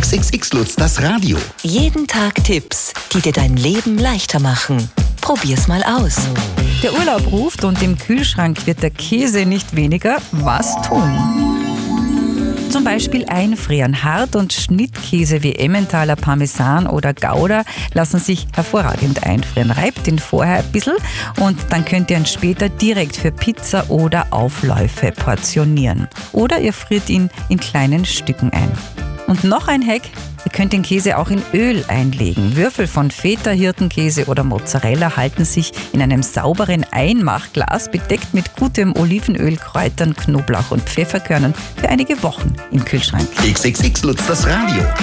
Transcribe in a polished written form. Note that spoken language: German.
XXX Lutz, das Radio. Jeden Tag Tipps, die dir dein Leben leichter machen. Probier's mal aus. Der Urlaub ruft und im Kühlschrank wird der Käse nicht weniger. Was tun? Zum Beispiel einfrieren. Hart- und Schnittkäse wie Emmentaler, Parmesan oder Gouda lassen sich hervorragend einfrieren. Reibt ihn vorher ein bisschen und dann könnt ihr ihn später direkt für Pizza oder Aufläufe portionieren. Oder ihr friert ihn in kleinen Stücken ein. Und noch ein Hack: Ihr könnt den Käse auch in Öl einlegen. Würfel von Feta, Hirtenkäse oder Mozzarella halten sich in einem sauberen Einmachglas, bedeckt mit gutem Olivenöl, Kräutern, Knoblauch und Pfefferkörnern für einige Wochen im Kühlschrank. XXX Lutz, das Radio.